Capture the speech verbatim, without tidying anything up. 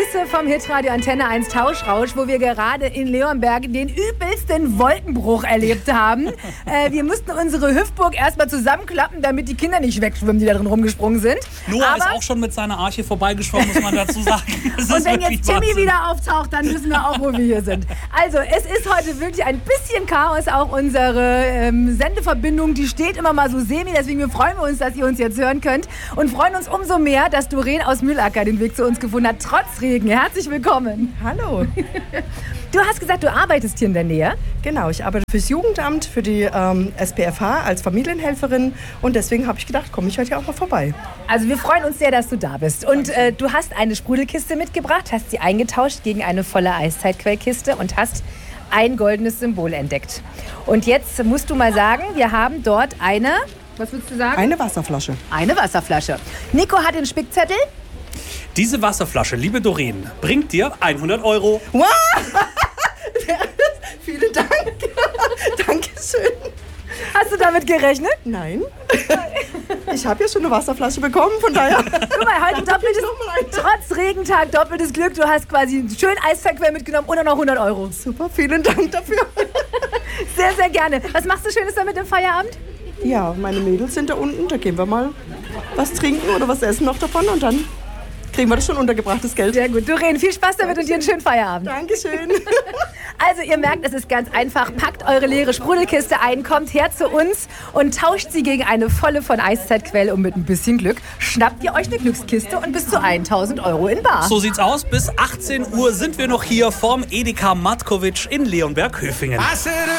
Grüße vom Hitradio Antenne eins Tauschrausch, wo wir gerade in Leonberg den übelsten Wolkenbruch erlebt haben. äh, wir mussten unsere Hüftburg erstmal zusammenklappen, damit die Kinder nicht wegschwimmen, die da drin rumgesprungen sind. Noah Aber ist auch schon mit seiner Arche vorbeigeschwommen, muss man dazu sagen. und wenn jetzt Timmy Wahnsinn. wieder auftaucht, dann wissen wir auch, wo wir hier sind. Also, es ist heute wirklich ein bisschen Chaos. Auch unsere ähm, Sendeverbindung, die steht immer mal so semi. Deswegen freuen wir uns, dass ihr uns jetzt hören könnt. Und freuen uns umso mehr, dass Doreen aus Mühlacker den Weg zu uns gefunden hat, trotz Regen. Herzlich willkommen. Hallo. Du hast gesagt, du arbeitest hier in der Nähe. Genau, ich arbeite fürs Jugendamt, für die ähm, S P F H als Familienhelferin. Und deswegen habe ich gedacht, komme ich heute ja auch mal vorbei. Also wir freuen uns sehr, dass du da bist. Und äh, du hast eine Sprudelkiste mitgebracht, hast sie eingetauscht gegen eine volle Eiszeitquellkiste und hast ein goldenes Symbol entdeckt. Und jetzt musst du mal sagen, wir haben dort eine, was würdest du sagen? Eine Wasserflasche. Eine Wasserflasche. Nico hat den Spickzettel. Diese Wasserflasche, liebe Doreen, bringt dir hundert Euro. Wow! Vielen Dank. Dankeschön. Hast du damit gerechnet? Nein. Ich habe ja schon eine Wasserflasche bekommen, von daher. Guck mal, heute doppeltes, trotz Regentag doppeltes Glück. Du hast quasi schön Eiszeitquell mitgenommen und dann noch hundert Euro. Super, vielen Dank dafür. Sehr, sehr gerne. Was machst du Schönes damit im Feierabend? Ja, meine Mädels sind da unten. Da gehen wir mal was trinken oder was essen noch davon und dann kriegen wir das schon untergebrachtes Geld. Sehr gut. Doreen, viel Spaß damit und dir einen schönen Feierabend. Dankeschön. Also ihr merkt, es ist ganz einfach. Packt eure leere Sprudelkiste ein, kommt her zu uns und tauscht sie gegen eine volle von Eiszeitquell. Und mit ein bisschen Glück schnappt ihr euch eine Glückskiste und bis zu tausend Euro in bar. So sieht's aus. Bis achtzehn Uhr sind wir noch hier vorm Edeka Matkovic in Leonberg-Höfingen.